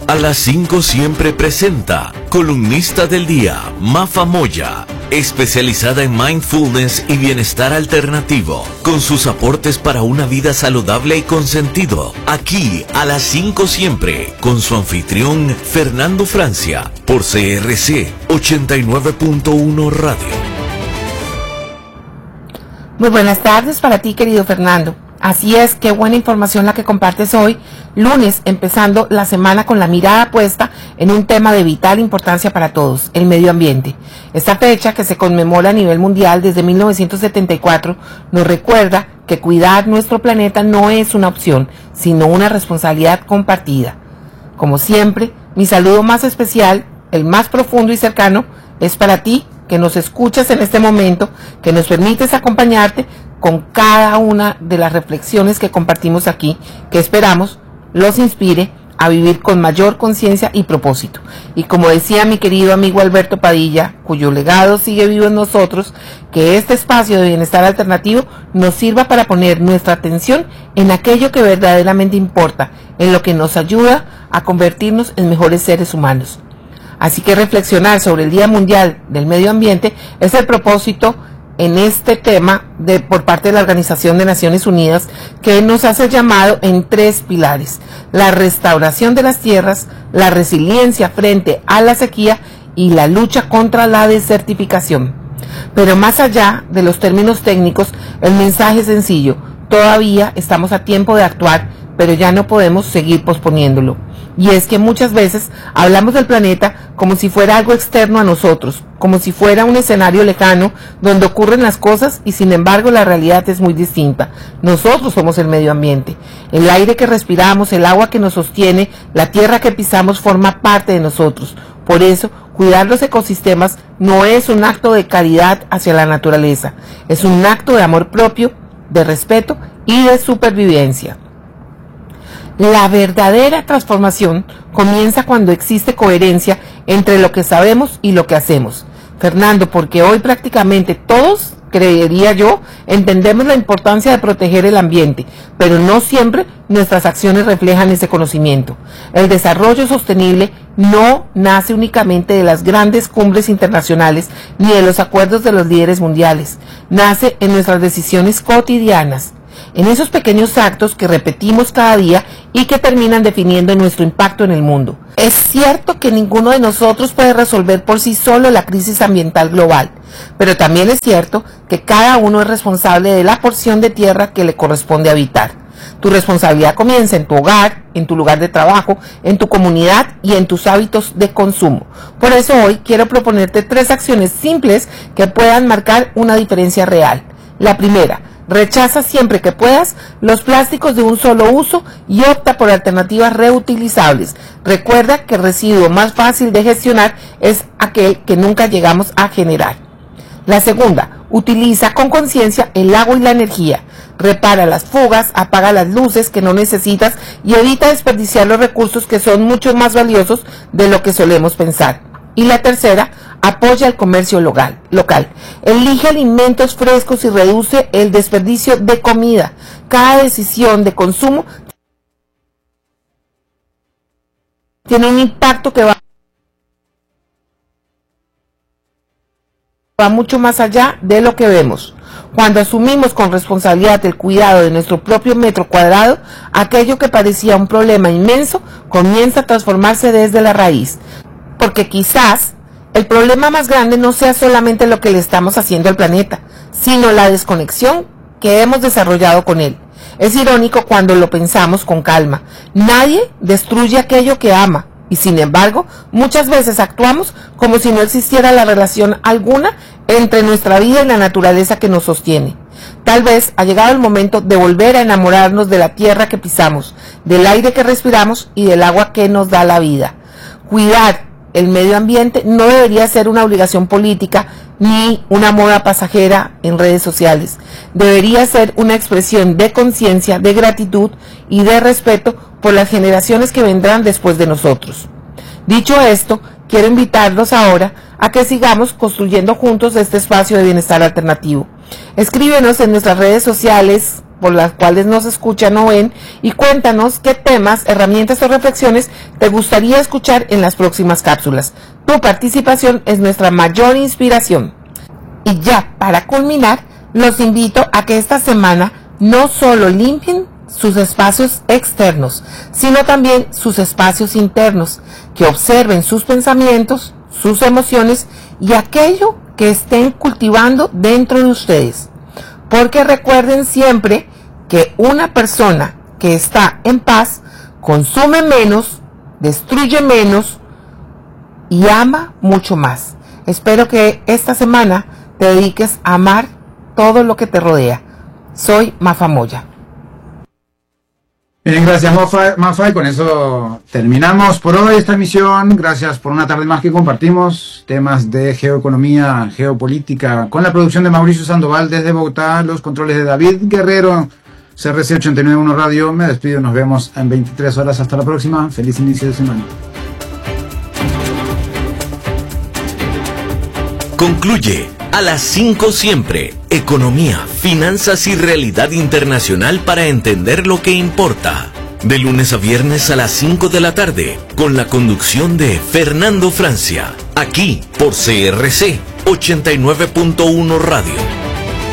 A las 5 siempre presenta columnista del día, Mafa Moya, especializada en mindfulness y bienestar alternativo, con sus aportes para una vida saludable y con sentido. Aquí, a las 5 siempre, con su anfitrión, Fernando Francia, por CRC 89.1 Radio. Muy buenas tardes para ti, querido Fernando. Así es, qué buena información la que compartes hoy, lunes, empezando la semana con la mirada puesta en un tema de vital importancia para todos, el medio ambiente. Esta fecha, que se conmemora a nivel mundial desde 1974, nos recuerda que cuidar nuestro planeta no es una opción, sino una responsabilidad compartida. Como siempre, mi saludo más especial, el más profundo y cercano, es para ti, que nos escuchas en este momento, que nos permites acompañarte con cada una de las reflexiones que compartimos aquí, que esperamos los inspire a vivir con mayor conciencia y propósito. Y como decía mi querido amigo Alberto Padilla, cuyo legado sigue vivo en nosotros, que este espacio de bienestar alternativo nos sirva para poner nuestra atención en aquello que verdaderamente importa, en lo que nos ayuda a convertirnos en mejores seres humanos. Así que reflexionar sobre el Día Mundial del Medio Ambiente es el propósito en este tema por parte de la Organización de Naciones Unidas, que nos hace llamado en 3 pilares: la restauración de las tierras, la resiliencia frente a la sequía y la lucha contra la desertificación. Pero más allá de los términos técnicos, el mensaje es sencillo: todavía estamos a tiempo de actuar, pero ya no podemos seguir posponiéndolo. Y es que muchas veces hablamos del planeta como si fuera algo externo a nosotros, como si fuera un escenario lejano donde ocurren las cosas, y sin embargo la realidad es muy distinta. Nosotros somos el medio ambiente. El aire que respiramos, el agua que nos sostiene, la tierra que pisamos forma parte de nosotros. Por eso, cuidar los ecosistemas no es un acto de caridad hacia la naturaleza, es un acto de amor propio, de respeto y de supervivencia. La verdadera transformación comienza cuando existe coherencia entre lo que sabemos y lo que hacemos. Fernando, porque hoy prácticamente todos, creería yo, entendemos la importancia de proteger el ambiente, pero no siempre nuestras acciones reflejan ese conocimiento. El desarrollo sostenible no nace únicamente de las grandes cumbres internacionales ni de los acuerdos de los líderes mundiales. Nace en nuestras decisiones cotidianas, en esos pequeños actos que repetimos cada día y que terminan definiendo nuestro impacto en el mundo. Es cierto que ninguno de nosotros puede resolver por sí solo la crisis ambiental global, pero también es cierto que cada uno es responsable de la porción de tierra que le corresponde habitar. Tu responsabilidad comienza en tu hogar, en tu lugar de trabajo, en tu comunidad y en tus hábitos de consumo. Por eso hoy quiero proponerte 3 acciones simples que puedan marcar una diferencia real. La primera: rechaza siempre que puedas los plásticos de un solo uso y opta por alternativas reutilizables. Recuerda que el residuo más fácil de gestionar es aquel que nunca llegamos a generar. La segunda: utiliza con conciencia el agua y la energía. Repara las fugas, apaga las luces que no necesitas y evita desperdiciar los recursos que son mucho más valiosos de lo que solemos pensar. Y la tercera: apoya el comercio local. Elige alimentos frescos y reduce el desperdicio de comida. Cada decisión de consumo tiene un impacto que va mucho más allá de lo que vemos. Cuando asumimos con responsabilidad el cuidado de nuestro propio metro cuadrado, aquello que parecía un problema inmenso comienza a transformarse desde la raíz. Porque quizás el problema más grande no sea solamente lo que le estamos haciendo al planeta, sino la desconexión que hemos desarrollado con él. Es irónico cuando lo pensamos con calma. Nadie destruye aquello que ama, y sin embargo, muchas veces actuamos como si no existiera la relación alguna entre nuestra vida y la naturaleza que nos sostiene. Tal vez ha llegado el momento de volver a enamorarnos de la tierra que pisamos, del aire que respiramos y del agua que nos da la vida. Cuidar el medio ambiente no debería ser una obligación política ni una moda pasajera en redes sociales. Debería ser una expresión de conciencia, de gratitud y de respeto por las generaciones que vendrán después de nosotros. Dicho esto, quiero invitarlos ahora a que sigamos construyendo juntos este espacio de bienestar alternativo. Escríbenos en nuestras redes sociales por las cuales nos escuchan o ven y cuéntanos qué temas, herramientas o reflexiones te gustaría escuchar en las próximas cápsulas. Tu participación es nuestra mayor inspiración. Y ya, para culminar, los invito a que esta semana no solo limpien sus espacios externos, sino también sus espacios internos, que observen sus pensamientos, sus emociones y aquello que estén cultivando dentro de ustedes. Porque recuerden siempre que una persona que está en paz consume menos, destruye menos y ama mucho más. Espero que esta semana te dediques a amar todo lo que te rodea. Soy Mafa Moya. Bien, gracias Mafa, y con eso terminamos por hoy esta emisión. Gracias por una tarde más que compartimos temas de geoeconomía, geopolítica, con la producción de Mauricio Sandoval desde Bogotá, los controles de David Guerrero, CRC 891 Radio. Me despido, nos vemos en 23 horas. Hasta la próxima, feliz inicio de semana. Concluye a las 5 siempre, economía, finanzas y realidad internacional para entender lo que importa. De lunes a viernes a las 5 de la tarde, con la conducción de Fernando Francia, aquí por CRC 89.1 Radio.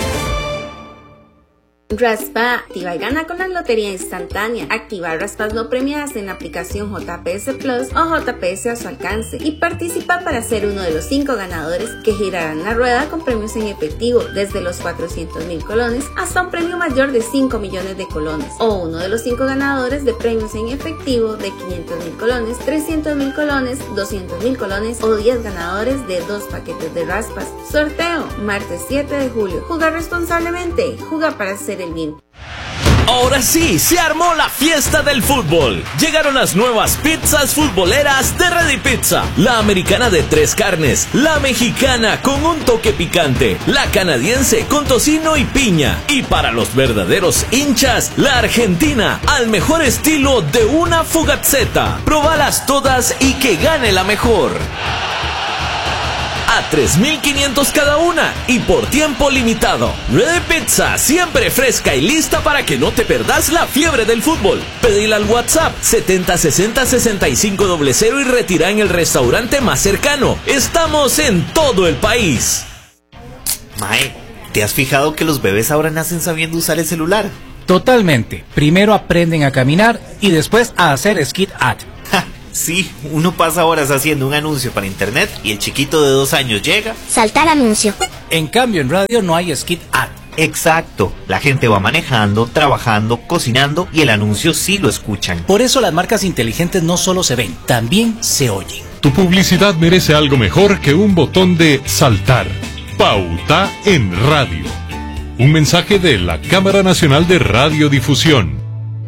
Raspa, activa y gana con la lotería instantánea. Activa raspas no premiadas en la aplicación JPS Plus o JPS a su alcance y participa para ser uno de los 5 ganadores que girarán la rueda con premios en efectivo desde los 400,000 colones hasta un premio mayor de 5 millones de colones, o uno de los 5 ganadores de premios en efectivo de 500,000 colones, 300,000 colones, 200,000 colones o 10 ganadores de 2 paquetes de raspas. Sorteo martes 7 de julio. Juega responsablemente. Juega para ser el bien. Ahora sí, se armó la fiesta del fútbol. Llegaron las nuevas pizzas futboleras de Ready Pizza. La americana de 3 carnes, la mexicana con un toque picante, la canadiense con tocino y piña. Y para los verdaderos hinchas, la argentina al mejor estilo de una fugazzetta. Probalas todas y que gane la mejor. A 3,500 cada una y por tiempo limitado. Ready Pizza, siempre fresca y lista para que no te perdas la fiebre del fútbol. Pedila al WhatsApp 7060-6500 y retira en el restaurante más cercano. Estamos en todo el país. Mae, ¿te has fijado que los bebés ahora nacen sabiendo usar el celular? Totalmente. Primero aprenden a caminar y después a hacer skid ad. Sí, uno pasa horas haciendo un anuncio para internet y el chiquito de 2 años llega. Saltar anuncio. En cambio, en radio no hay skid ad. Exacto. La gente va manejando, trabajando, cocinando y el anuncio sí lo escuchan. Por eso las marcas inteligentes no solo se ven, también se oyen. Tu publicidad merece algo mejor que un botón de saltar. Pauta en radio. Un mensaje de la Cámara Nacional de Radiodifusión.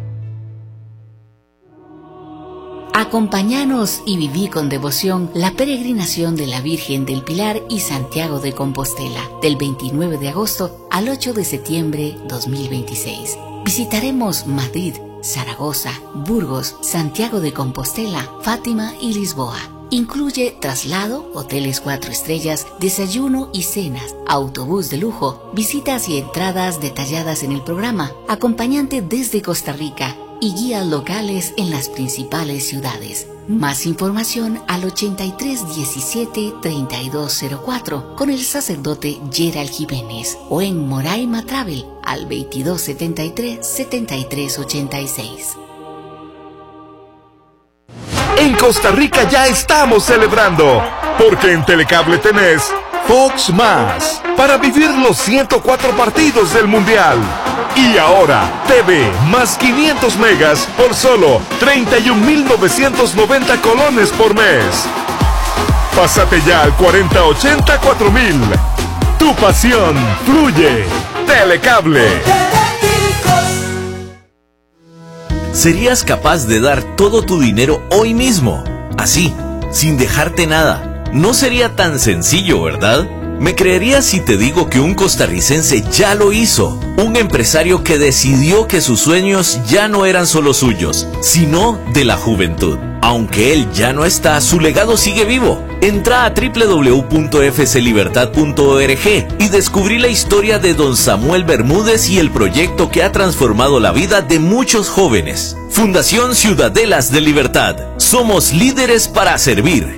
Acompáñanos y viví con devoción la peregrinación de la Virgen del Pilar y Santiago de Compostela, del 29 de agosto al 8 de septiembre 2026. Visitaremos Madrid, Zaragoza, Burgos, Santiago de Compostela, Fátima y Lisboa. Incluye traslado, hoteles 4 estrellas, desayuno y cenas, autobús de lujo, visitas y entradas detalladas en el programa, acompañante desde Costa Rica y guías locales en las principales ciudades. Más información al 8317-3204 con el sacerdote Gerald Jiménez o en Moraima Travel al 2273-7386. En Costa Rica ya estamos celebrando, porque en Telecable tenés Fox Más para vivir los 104 partidos del Mundial. Y ahora, TV más 500 megas por solo 31,990 colones por mes. Pásate ya al 4080-4000. Tu pasión fluye. Telecable. ¿Serías capaz de dar todo tu dinero hoy mismo? Así, sin dejarte nada. No sería tan sencillo, ¿verdad? ¿Me creerías si te digo que un costarricense ya lo hizo? Un empresario que decidió que sus sueños ya no eran solo suyos, sino de la juventud. Aunque él ya no está, su legado sigue vivo. Entra a www.fclibertad.org y descubrí la historia de don Samuel Bermúdez y el proyecto que ha transformado la vida de muchos jóvenes. Fundación Ciudadelas de Libertad. Somos líderes para servir.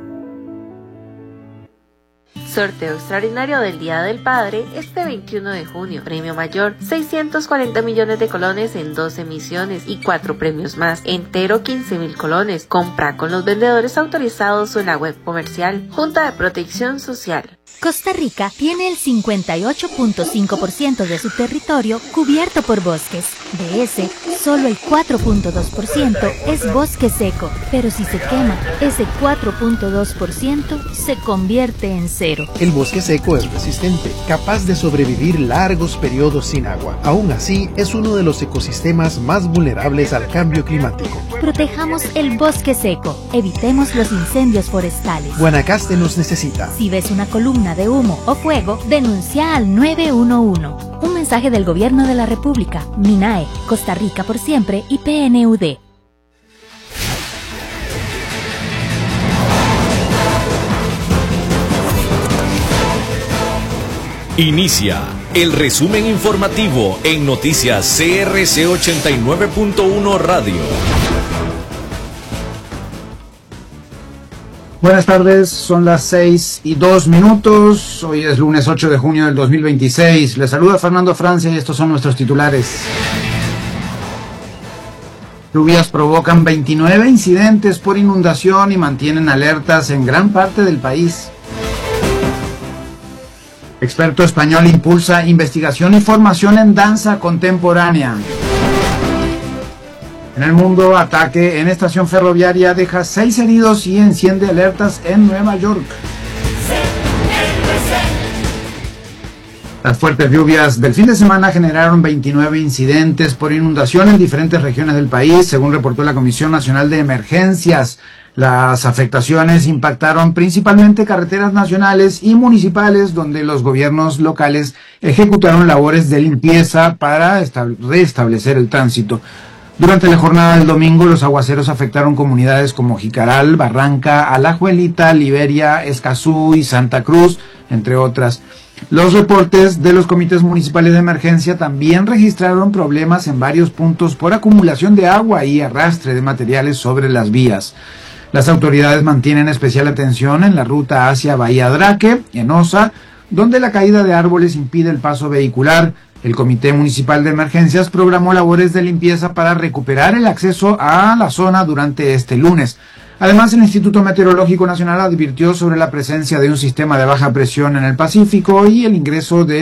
Sorteo extraordinario del Día del Padre este 21 de junio. Premio mayor, 640 millones de colones en 2 emisiones y 4 premios más. Entero 15.000 colones. Compra con los vendedores autorizados o en la web comercial. Junta de Protección Social. Costa Rica tiene el 58.5% de su territorio cubierto por bosques. De ese, solo el 4.2% es bosque seco, pero si se quema, ese 4.2% se convierte en cero. El bosque seco es resistente, capaz de sobrevivir largos periodos sin agua. Aún así, es uno de los ecosistemas más vulnerables al cambio climático. Protejamos el bosque seco, evitemos los incendios forestales. Guanacaste nos necesita. Si ves una columna de humo o fuego, denuncia al 911. Un mensaje del Gobierno de la República, MINAE, Costa Rica por siempre y PNUD. Inicia el resumen informativo en Noticias CRC 89.1 Radio. Buenas tardes, son las 6:02. Hoy es lunes 8 de junio del 2026. Les saluda Fernando Francia y estos son nuestros titulares. Lluvias provocan 29 incidentes por inundación y mantienen alertas en gran parte del país. Experto español impulsa investigación y formación en danza contemporánea. En el mundo, ataque en estación ferroviaria deja 6 heridos y enciende alertas en Nueva York. Las fuertes lluvias del fin de semana generaron 29 incidentes por inundación en diferentes regiones del país, según reportó la Comisión Nacional de Emergencias. Las afectaciones impactaron principalmente carreteras nacionales y municipales, donde los gobiernos locales ejecutaron labores de limpieza para restablecer el tránsito. Durante la jornada del domingo, los aguaceros afectaron comunidades como Jicaral, Barranca, Alajuelita, Liberia, Escazú y Santa Cruz, entre otras. Los reportes de los comités municipales de emergencia también registraron problemas en varios puntos por acumulación de agua y arrastre de materiales sobre las vías. Las autoridades mantienen especial atención en la ruta hacia Bahía Draque, en Osa, donde la caída de árboles impide el paso vehicular. El Comité Municipal de Emergencias programó labores de limpieza para recuperar el acceso a la zona durante este lunes. Además, el Instituto Meteorológico Nacional advirtió sobre la presencia de un sistema de baja presión en el Pacífico y el ingreso de